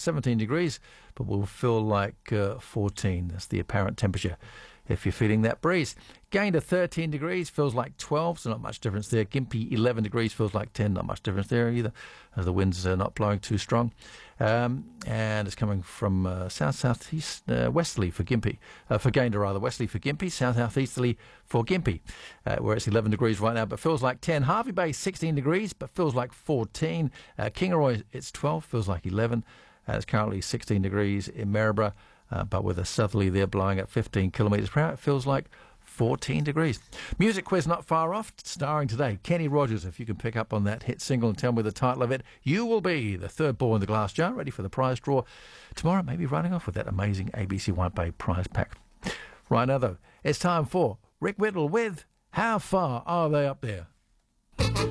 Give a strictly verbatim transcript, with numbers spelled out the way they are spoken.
seventeen degrees, but will feel like uh, fourteen. That's the apparent temperature if you're feeling that breeze. Gain to thirteen degrees, feels like twelve, so not much difference there. Gympie, eleven degrees, feels like ten, not much difference there either, as the winds are not blowing too strong. Um, and it's coming from uh, south-southeast, uh, westerly for Gympie, uh, for Gayndah rather, westerly for Gympie, south-southeasterly for Gympie, uh, where it's eleven degrees right now, but feels like ten. Hervey Bay, sixteen degrees, but feels like fourteen. Uh, Kingaroy, it's twelve, feels like eleven. Uh, it's currently sixteen degrees in Maryborough, uh, but with a southerly there blowing at fifteen kilometres per hour, it feels like fourteen degrees. Music quiz not far off, starring today Kenny Rogers. If you can pick up on that hit single and tell me the title of it, you will be the third ball in the glass jar, ready for the prize draw tomorrow, maybe running off with that amazing A B C White Bay prize pack. Right now, though, it's time for Rick Whittle with How Far Are They Up There?